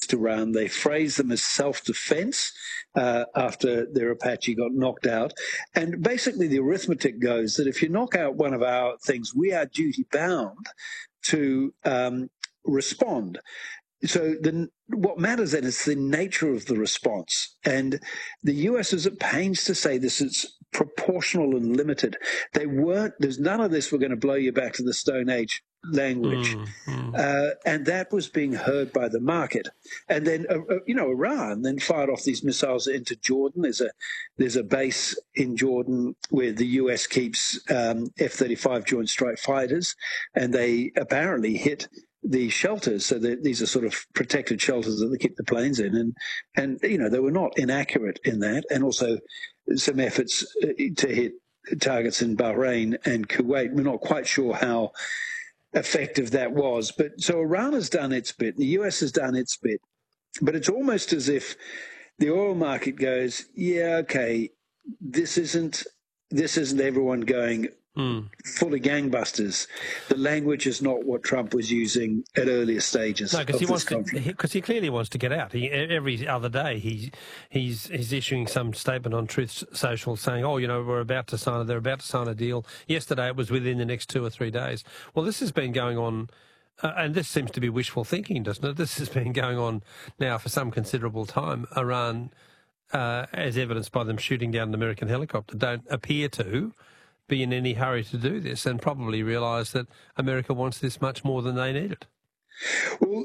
against Iran. They phrase them as self-defense after their Apache got knocked out. And basically the arithmetic goes that if you knock out one of our things, we are duty-bound to respond. So what matters then is the nature of the response. And the US is at pains to say this is proportional and limited. There's none of this, we're going to blow you back to the Stone Age language. And that was being heard by the market. And then, Iran then fired off these missiles into Jordan. There's a base in Jordan where the US keeps F-35 Joint Strike Fighters, and they apparently hit the shelters, so that these are sort of protected shelters that they keep the planes in, and they were not inaccurate in that, and also some efforts to hit targets in Bahrain and Kuwait. We're not quite sure how effective that was, but so Iran has done its bit, the US has done its bit, but it's almost as if the oil market goes, yeah, okay, this isn't everyone going fully gangbusters. The language is not what Trump was using at earlier stages. No, because he clearly wants to get out. Every other day he's issuing some statement on Truth Social saying, they're about to sign a deal. Yesterday it was within the next 2 or 3 days. Well, this has been going on, and this seems to be wishful thinking, doesn't it? This has been going on now for some considerable time. Iran, as evidenced by them shooting down an American helicopter, don't appear to be in any hurry to do this, and probably realise that America wants this much more than they need it. Well,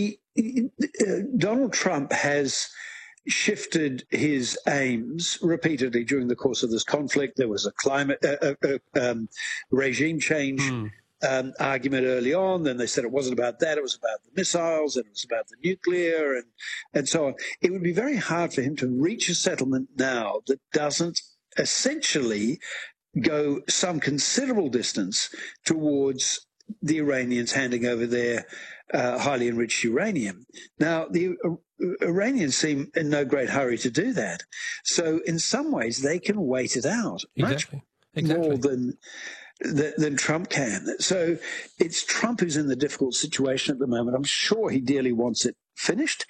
Donald Trump has shifted his aims repeatedly during the course of this conflict. There was a regime change argument early on. Then they said it wasn't about that. It was about the missiles, and it was about the nuclear and so on. It would be very hard for him to reach a settlement now that doesn't essentially go some considerable distance towards the Iranians handing over their highly enriched uranium. Now, the Iranians seem in no great hurry to do that. So in some ways, they can wait it out much more than Trump can. So it's Trump who's in the difficult situation at the moment. I'm sure he dearly wants it finished.